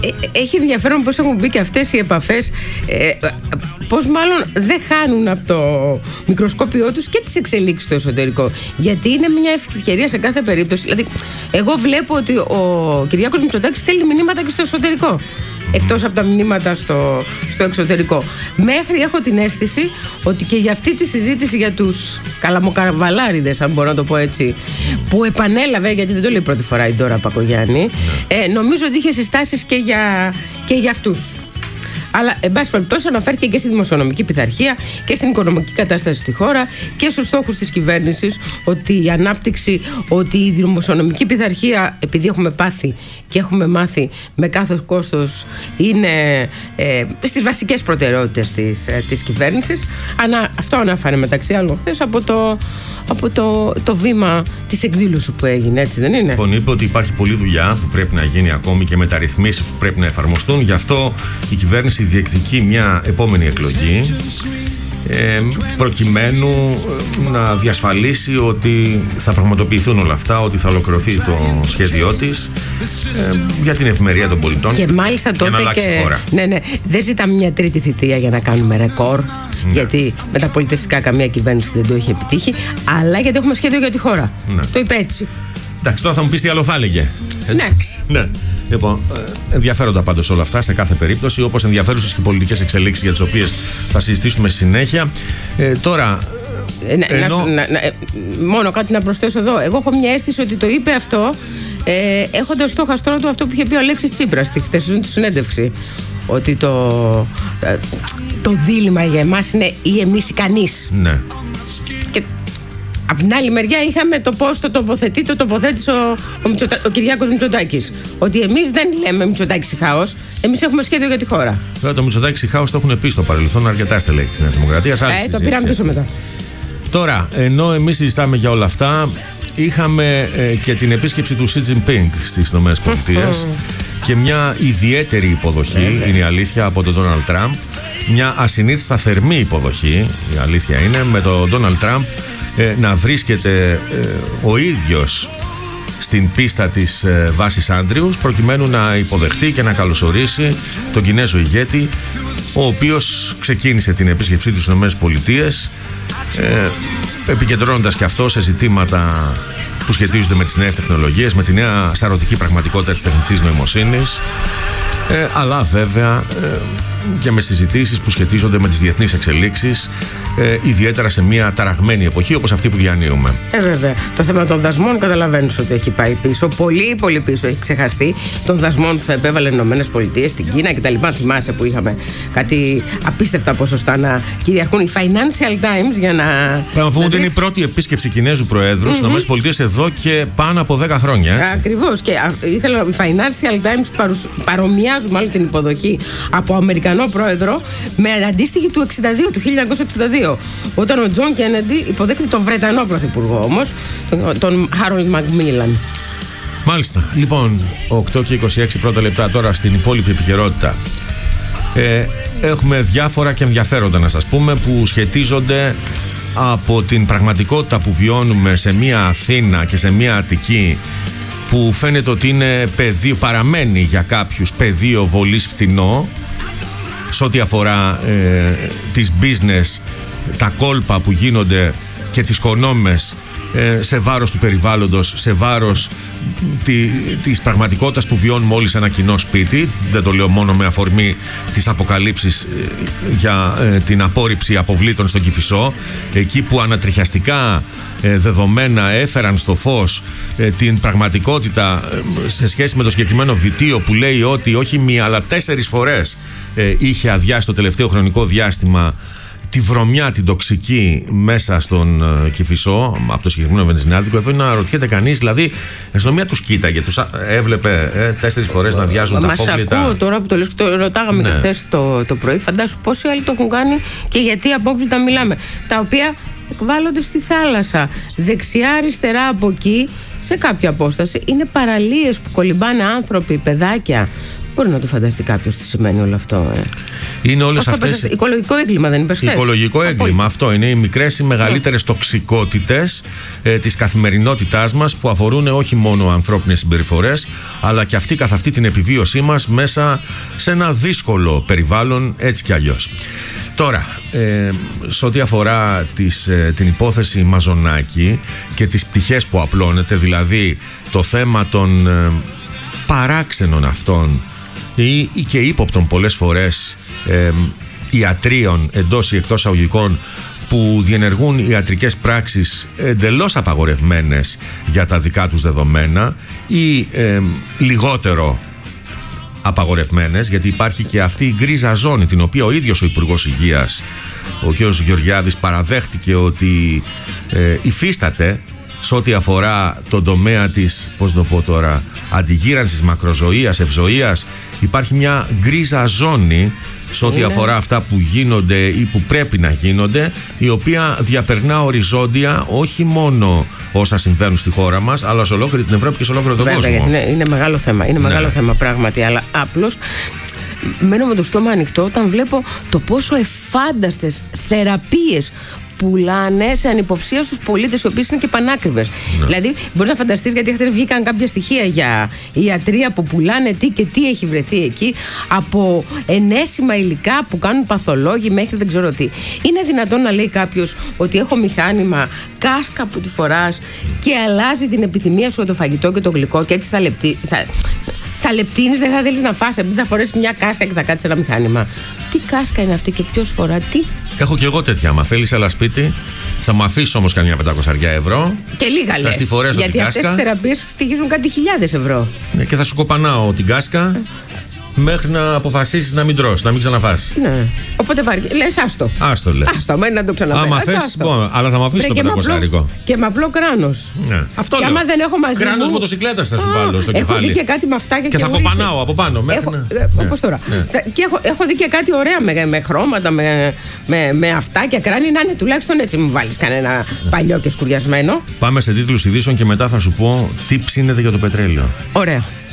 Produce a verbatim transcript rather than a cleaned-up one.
έχει ενδιαφέρον πώς έχουν μπει και αυτές οι επαφές, ε, πώς μάλλον δεν χάνουν από το μικροσκόπιό τους και τις εξελίξεις στο εσωτερικό. Γιατί είναι μια ευκαιρία σε κάθε περίπτωση. Δηλαδή, εγώ βλέπω ότι ο Κυριάκος Μητσοτάκης στέλνει μηνύματα και στο εσωτερικό, εκτός από τα μηνύματα στο, στο εξωτερικό. Μέχρι έχω την αίσθηση ότι και για αυτή τη συζήτηση για τους καλαμοκαρβαλάριδες, αν μπορώ να το πω έτσι, που επανέλαβε, γιατί δεν το λέει πρώτη φορά η Ντόρα Πακογιάννη, ε, νομίζω ότι είχε συστάσεις και για, και για αυτούς. Αλλά, εν πάση περιπτώσει, αναφέρθηκε και στη δημοσιονομική πειθαρχία και στην οικονομική κατάσταση στη χώρα και στους στόχους της κυβέρνησης, ότι η ανάπτυξη, ότι η δημοσιονομική πειθαρχία, επειδή έχουμε πάθει και έχουμε μάθει με κάθε κόστος, είναι ε, στις βασικές προτεραιότητες της, ε, της κυβέρνησης. Ανα, αυτό ανάφανε μεταξύ άλλων χθες από το, από το, το βήμα της εκδήλωσης που έγινε, έτσι δεν είναι? Λοιπόν, είπε ότι υπάρχει πολλή δουλειά που πρέπει να γίνει ακόμη και μεταρρυθμίσεις που πρέπει να εφαρμοστούν. Γι' αυτό η κυβέρνηση διεκδικεί μια επόμενη εκλογή, ε, προκειμένου να διασφαλίσει ότι θα πραγματοποιηθούν όλα αυτά, ότι θα ολοκληρωθεί το σχέδιό της, ε, για την ευημερία των πολιτών και μάλιστα για να αλλάξει και... χώρα. Ναι, ναι, δεν ζητάμε μια τρίτη θητεία για να κάνουμε ρεκόρ, ναι. Γιατί μεταπολιτευτικά καμία κυβέρνηση δεν το έχει επιτύχει, αλλά γιατί έχουμε σχέδιο για τη χώρα, ναι. Το είπε έτσι. Εντάξει, τώρα θα μου πεις τι άλλο θα έλεγε. Εντάξει. Ναι. Λοιπόν, ενδιαφέροντα πάντως όλα αυτά σε κάθε περίπτωση, όπως ενδιαφέρουσες και οι πολιτικές εξελίξεις για τις οποίες θα συζητήσουμε συνέχεια. Ε, τώρα. Ε, να, ενώ... να, να, να, μόνο κάτι να προσθέσω εδώ. Εγώ έχω μια αίσθηση ότι το είπε αυτό ε, έχοντας στο χαστρό του αυτό που είχε πει ο Αλέξης Τσίπρας στη χθεσινή του συνέντευξη. Ότι το, το δίλημμα για εμάς είναι ή εμείς ή κανείς. Ναι. Και απ' την άλλη μεριά είχαμε το πώς το τοποθετεί, το τοποθέτησε ο, ο, Μητσοτα... ο Κυριάκος Μητσοτάκης. Ότι εμείς δεν λέμε Μητσοτάκης χάος, εμείς έχουμε σχέδιο για τη χώρα. Βέβαια, το Μητσοτάκης χάος το έχουν πει στο παρελθόν αρκετά στελέχη της Νέας Δημοκρατίας. Ε, το πήραμε πίσω μετά. Τώρα, ενώ εμείς συζητάμε για όλα αυτά, είχαμε ε, και την επίσκεψη του Xi Jinping στις ΗΠΑ και μια ιδιαίτερη υποδοχή, είναι η αλήθεια, από τον Donald Trump. Μια ασυνήθιστα θερμή υποδοχή, η αλήθεια είναι, με τον Donald Trump Ε, να βρίσκεται ε, ο ίδιος στην πίστα της ε, βάσης Άντριους, προκειμένου να υποδεχτεί και να καλωσορίσει τον Κινέζο ηγέτη, ο οποίος ξεκίνησε την επίσκεψή του στις ΗΠΑ, ε, επικεντρώνοντας και αυτό σε ζητήματα που σχετίζονται με τις νέες τεχνολογίες, με τη νέα σαρωτική πραγματικότητα της τεχνητής νοημοσύνης, ε, αλλά βέβαια ε, και με συζητήσεις που σχετίζονται με τις διεθνείς εξελίξεις, ε, ιδιαίτερα σε μια ταραγμένη εποχή όπως αυτή που διανύουμε. Ε, βέβαια. Το θέμα των δασμών καταλαβαίνεις ότι έχει πάει πίσω. Πολύ, πολύ πίσω. Έχει ξεχαστεί των δασμών που θα επέβαλε οι Ηνωμένες Πολιτείες στην Κίνα κτλ. Θυμάσαι που είχαμε κάτι απίστευτα ποσοστά να κυριαρχούν. Οι Financial Times, για να. Πρέπει να πούμε ότι είναι η πρώτη επίσκεψη Κινέζου Προέδρου mm-hmm. στις ΗΠΑ Πολιτείες εδώ και πάνω από δέκα χρόνια. Ακριβώς. Και ήθελα, οι Financial Times παρουσ... παρομοιάζουν μάλλον την υποδοχή από Αμερικανό πρόεδρο με αντίστοιχη του εξήντα δύο, του χίλια εννιακόσια εξήντα δύο, όταν ο Τζον Κέννεντι υποδέχεται τον Βρετανό πρωθυπουργό όμως, τον, τον Χάρολντ Μακμίλαν. Μάλιστα. Λοιπόν, οκτώ και είκοσι έξι πρώτα λεπτά τώρα στην υπόλοιπη επικαιρότητα. Ε, έχουμε διάφορα και ενδιαφέροντα να σας πούμε που σχετίζονται από την πραγματικότητα που βιώνουμε σε μια Αθήνα και σε μια Αττική που φαίνεται ότι είναι πεδίο, παραμένει για κάποιους πεδίο βολής φτηνό σε ό,τι αφορά ε, τις business, τα κόλπα που γίνονται και τις κονόμες ε, σε βάρος του περιβάλλοντος, σε βάρος τη, της πραγματικότητας που βιώνουμε όλοι σε ένα κοινό σπίτι. Δεν το λέω μόνο με αφορμή τις αποκαλύψεις ε, για ε, την απόρριψη αποβλήτων στον Κηφισό, εκεί που ανατριχιαστικά ε, δεδομένα έφεραν στο φως ε, την πραγματικότητα ε, σε σχέση με το συγκεκριμένο βιτίο που λέει ότι όχι μία αλλά τέσσερις φορές ε, είχε αδειάσει το τελευταίο χρονικό διάστημα τη βρωμιά, την τοξική μέσα στον uh, Κηφισό από το συγκεκριμένο βενζινάδικο. Εδώ είναι να ρωτιέται κανείς, δηλαδή η αστυνομία τους κοίταγε, τους έβλεπε ε, τέσσερις φορές να αδειάζουν τα απόβλητα. Μας ακούω τώρα που το λες, το ρωτάγαμε ναι. και χθες το, το πρωί, φαντάσου πόσοι άλλοι το έχουν κάνει και γιατί απόβλητα μιλάμε, τα οποία εκβάλλονται στη θάλασσα. Δεξιά-αριστερά από εκεί, σε κάποια απόσταση, είναι παραλίες που κολυμπάνε άνθρωποι, παιδάκια, Μπορεί να το φανταστεί κάποιος τι σημαίνει όλο αυτό. Ε. Είναι όλες αυτές. Οικολογικό έγκλημα, δεν είπες χθες? Οικολογικό έγκλημα, αυτό είναι οι μικρές ή μεγαλύτερες τοξικότητες ε, της καθημερινότητάς μας που αφορούν όχι μόνο ανθρώπινες συμπεριφορές, αλλά και αυτή καθ' αυτή την επιβίωσή μας μέσα σε ένα δύσκολο περιβάλλον, έτσι κι αλλιώς. Τώρα, ε, σε ό,τι αφορά τις, ε, την υπόθεση Μαζονάκη και τις πτυχές που απλώνεται, δηλαδή το θέμα των ε, παράξενων αυτών ή, ή και ύποπτων πολλές φορές ε, ιατρίων εντός ή εκτός αγωγικών που διενεργούν ιατρικές πράξεις εντελώς απαγορευμένες για τα δικά τους δεδομένα ή ε, λιγότερο απαγορευμένες, γιατί υπάρχει και αυτή η γκρίζα ζώνη την οποία ο ίδιος ο Υπουργός Υγείας, ο κ. Γεωργιάδης, παραδέχτηκε ότι ε, υφίσταται σε ό,τι αφορά τον τομέα της, πώς το πω τώρα, αντιγύρανσης, μακροζωίας, ευζωίας. Υπάρχει μια γκρίζα ζώνη σε ό,τι αφορά αυτά που γίνονται ή που πρέπει να γίνονται, η οποία διαπερνά οριζόντια όχι μόνο όσα συμβαίνουν στη χώρα μας, αλλά σε ολόκληρη την Ευρώπη και σε ολόκληρο τον Βέβαια, κόσμο. Είναι, είναι μεγάλο θέμα, είναι ναι. μεγάλο θέμα πράγματι, αλλά απλώς μένω με το στόμα ανοιχτό όταν βλέπω το πόσο εφάνταστες θεραπείες πουλάνε σε ανυποψία στους πολίτες, οι οποίες είναι και πανάκριβες. Ναι. Δηλαδή, μπορείς να φανταστείς, γιατί χθες βγήκαν κάποια στοιχεία για ιατρία που πουλάνε τι και τι έχει βρεθεί εκεί, από ενέσιμα υλικά που κάνουν παθολόγοι μέχρι δεν ξέρω τι. Είναι δυνατόν να λέει κάποιος ότι έχω μηχάνημα, κάσκα που τη φοράς και αλλάζει την επιθυμία σου το φαγητό και το γλυκό και έτσι θα λεπτεί. Θα... Θα λεπτύνεις, δεν θα θέλεις να φας, επειδή θα φορέσεις μια κάσκα και θα κάτσεις ένα μηχάνημα. Τι κάσκα είναι αυτή και ποιος φορά τι? Έχω και εγώ τέτοια. Άμα θέλεις, έλα σπίτι. Θα μου αφήσεις όμως καμιά πεντακόσια ευρώ. Και λίγα λες. Θα στη φορέσω γιατί την αυτές κάσκα. τις θεραπείες στοιχίζουν κάτι χιλιάδες ευρώ. Ναι, και θα σου κοπανάω την κάσκα μέχρι να αποφασίσεις να μην τρως, να μην ξαναφάσεις. Ναι. Οπότε πάρει. Λες άστο. Άστο λες. Άστο, μένει να το ξαναπέσεις. Άμα θες, bon, αλλά θα μου αφήσεις το πεντακόσια. Και με απλό κράνος. Ναι. Αυτό και λέω. άμα δεν έχω μαζί κράνος μου... μοτοσυκλέτας θα σου Α, βάλω στο έχω κεφάλι. Έχω δει και κάτι με αυτά και, και θα κοπανάω από πάνω. Μέχρι έχω, να... ναι. Όπως τώρα. Ναι. Και έχω, έχω δει και κάτι ωραία με, με χρώματα, με, με, με αυτά και κράνη να είναι τουλάχιστον έτσι. Μου βάλεις κανένα παλιό και σκουριασμένο. Πάμε σε τίτλους ειδήσεων και μετά θα σου πω τι ψήνεται για το πετρέλαιο. Ωραία.